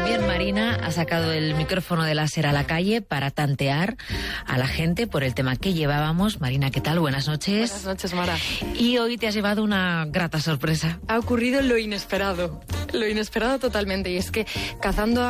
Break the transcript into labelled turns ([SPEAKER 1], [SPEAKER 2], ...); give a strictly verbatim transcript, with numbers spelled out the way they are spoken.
[SPEAKER 1] También Marina ha sacado el micrófono de láser a la calle para tantear a la gente por el tema que llevábamos. Marina, ¿qué tal? Buenas noches.
[SPEAKER 2] Buenas noches, Mara.
[SPEAKER 1] Y hoy te has llevado una grata sorpresa.
[SPEAKER 2] Ha ocurrido lo inesperado, lo inesperado totalmente, y es que cazando